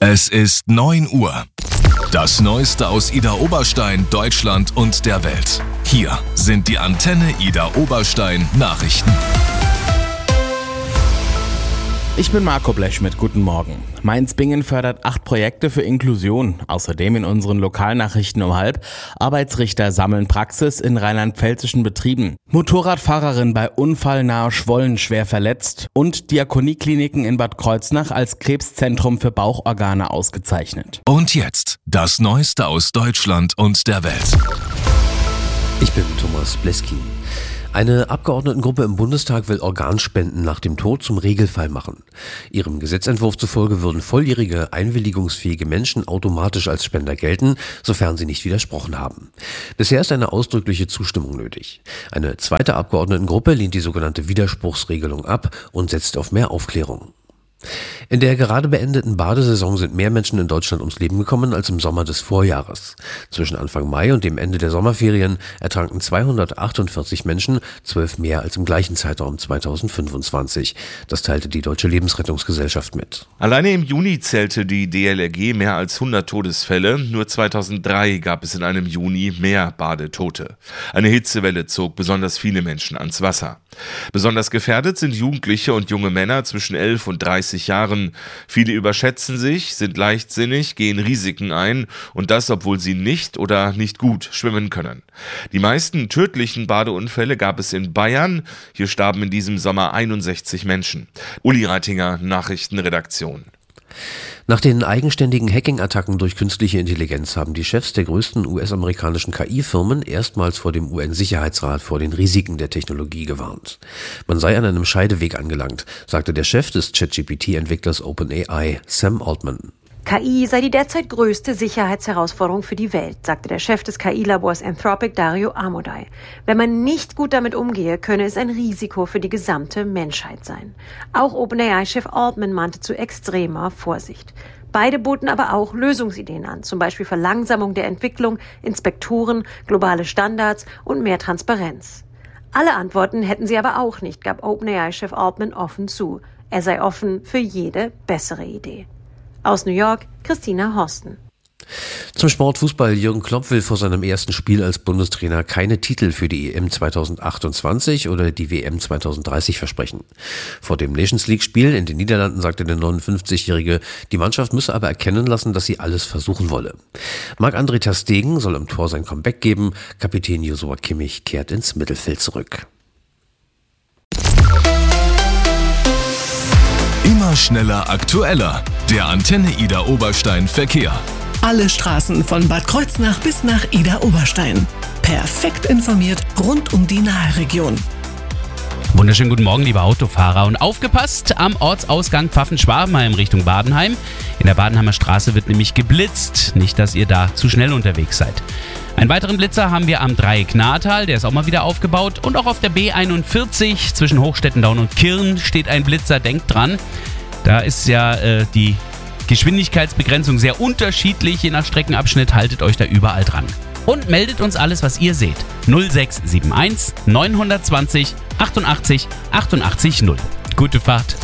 Es ist 9 Uhr. Das Neueste aus Idar Oberstein, Deutschland und der Welt. Hier sind die Antenne Idar Oberstein Nachrichten. Ich bin Marco Blechschmidt, guten Morgen. Mainz-Bingen fördert 8 Projekte für Inklusion. Außerdem in unseren Lokalnachrichten um 12:30 Arbeitsrichter sammeln Praxis in rheinland-pfälzischen Betrieben. Motorradfahrerin bei Unfall nahe Schwollen schwer verletzt und Diakoniekliniken in Bad Kreuznach als Krebszentrum für Bauchorgane ausgezeichnet. Und jetzt das Neueste aus Deutschland und der Welt. Ich bin Thomas Bleski. Eine Abgeordnetengruppe im Bundestag will Organspenden nach dem Tod zum Regelfall machen. Ihrem Gesetzentwurf zufolge würden volljährige, einwilligungsfähige Menschen automatisch als Spender gelten, sofern sie nicht widersprochen haben. Bisher ist eine ausdrückliche Zustimmung nötig. Eine zweite Abgeordnetengruppe lehnt die sogenannte Widerspruchsregelung ab und setzt auf mehr Aufklärung. In der gerade beendeten Badesaison sind mehr Menschen in Deutschland ums Leben gekommen als im Sommer des Vorjahres. Zwischen Anfang Mai und dem Ende der Sommerferien ertranken 248 Menschen, 12 mehr als im gleichen Zeitraum 2025. Das teilte die Deutsche Lebensrettungsgesellschaft mit. Alleine im Juni zählte die DLRG mehr als 100 Todesfälle. Nur 2003 gab es in einem Juni mehr Badetote. Eine Hitzewelle zog besonders viele Menschen ans Wasser. Besonders gefährdet sind Jugendliche und junge Männer zwischen 11 und 30 Jahren. Viele überschätzen sich, sind leichtsinnig, gehen Risiken ein und das, obwohl sie nicht oder nicht gut schwimmen können. Die meisten tödlichen Badeunfälle gab es in Bayern. Hier starben in diesem Sommer 61 Menschen. Uli Reitinger, Nachrichtenredaktion. Nach den eigenständigen Hacking-Attacken durch künstliche Intelligenz haben die Chefs der größten US-amerikanischen KI-Firmen erstmals vor dem UN-Sicherheitsrat vor den Risiken der Technologie gewarnt. Man sei an einem Scheideweg angelangt, sagte der Chef des ChatGPT-Entwicklers OpenAI, Sam Altman. KI sei die derzeit größte Sicherheitsherausforderung für die Welt, sagte der Chef des KI-Labors Anthropic, Dario Amodei. Wenn man nicht gut damit umgehe, könne es ein Risiko für die gesamte Menschheit sein. Auch OpenAI-Chef Altman mahnte zu extremer Vorsicht. Beide boten aber auch Lösungsideen an, zum Beispiel Verlangsamung der Entwicklung, Inspektoren, globale Standards und mehr Transparenz. Alle Antworten hätten sie aber auch nicht, gab OpenAI-Chef Altman offen zu. Er sei offen für jede bessere Idee. Aus New York, Christina Horsten. Zum Sportfußball. Jürgen Klopp will vor seinem ersten Spiel als Bundestrainer keine Titel für die EM 2028 oder die WM 2030 versprechen. Vor dem Nations-League-Spiel in den Niederlanden sagte der 59-Jährige, die Mannschaft müsse aber erkennen lassen, dass sie alles versuchen wolle. Marc-André ter Stegen soll im Tor sein Comeback geben. Kapitän Joshua Kimmich kehrt ins Mittelfeld zurück. Immer schneller, aktueller. Der Antenne Idar Oberstein Verkehr. Alle Straßen von Bad Kreuznach bis nach Idar Oberstein. Perfekt informiert rund um die Naheregion. Wunderschönen guten Morgen, liebe Autofahrer. Und aufgepasst am Ortsausgang Pfaffen-Schwabenheim Richtung Badenheim. In der Badenheimer Straße wird nämlich geblitzt. Nicht, dass ihr da zu schnell unterwegs seid. Einen weiteren Blitzer haben wir am Dreieck Nahrtal, der ist auch mal wieder aufgebaut. Und auch auf der B41 zwischen Hochstettendaun und Kirn steht ein Blitzer, denkt dran. Da ist ja die Geschwindigkeitsbegrenzung sehr unterschiedlich, je nach Streckenabschnitt, haltet euch da überall dran. Und meldet uns alles, was ihr seht. 0671 920 88 88 0. Gute Fahrt.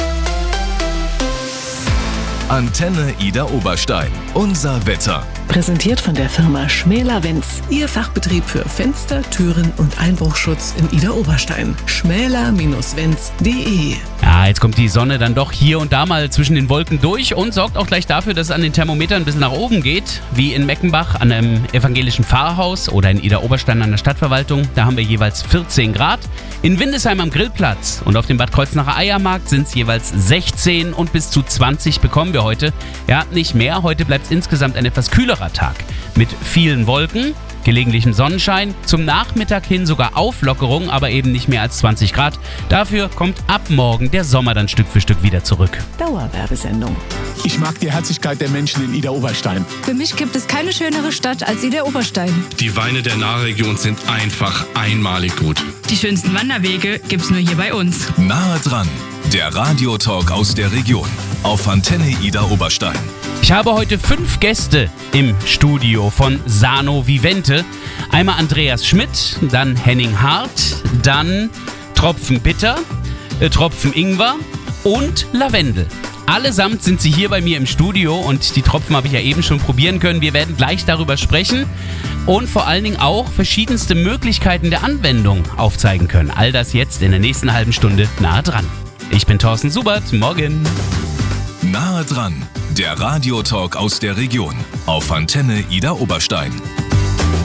Antenne Idar Oberstein. Unser Wetter. Präsentiert von der Firma Schmäler-Wenz. Ihr Fachbetrieb für Fenster, Türen und Einbruchschutz in Idar Oberstein. schmäler-wenz.de. Ja, jetzt kommt die Sonne dann doch hier und da mal zwischen den Wolken durch und sorgt auch gleich dafür, dass es an den Thermometern ein bisschen nach oben geht. Wie in Meckenbach an einem evangelischen Pfarrhaus oder in Idar Oberstein an der Stadtverwaltung. Da haben wir jeweils 14 Grad. In Windesheim am Grillplatz und auf dem Bad Kreuznacher Eiermarkt sind es jeweils 16 und bis zu 20 bekommen wir heute. Ja, nicht mehr. Heute bleibt es insgesamt ein etwas kühlerer Tag mit vielen Wolken, gelegentlichem Sonnenschein, zum Nachmittag hin sogar Auflockerung, aber eben nicht mehr als 20 Grad. Dafür kommt ab morgen der Sommer dann Stück für Stück wieder zurück. Dauerwerbesendung. Ich mag die Herzlichkeit der Menschen in Idar Oberstein. Für mich gibt es keine schönere Stadt als Idar Oberstein. Die Weine der Nahregion sind einfach einmalig gut. Die schönsten Wanderwege gibt's nur hier bei uns. Nahe dran. Der Radiotalk aus der Region. Auf Antenne Idar Oberstein. Ich habe heute 5 Gäste im Studio von Sano Vivente. Einmal Andreas Schmidt, dann Henning Hart, dann Tropfen Bitter, Tropfen Ingwer und Lavendel. Allesamt sind sie hier bei mir im Studio und die Tropfen habe ich ja eben schon probieren können. Wir werden gleich darüber sprechen und vor allen Dingen auch verschiedenste Möglichkeiten der Anwendung aufzeigen können. All das jetzt in der nächsten halben Stunde nahe dran. Ich bin Thorsten Subert, morgen. Nahe dran, der Radiotalk aus der Region auf Antenne Idar Oberstein.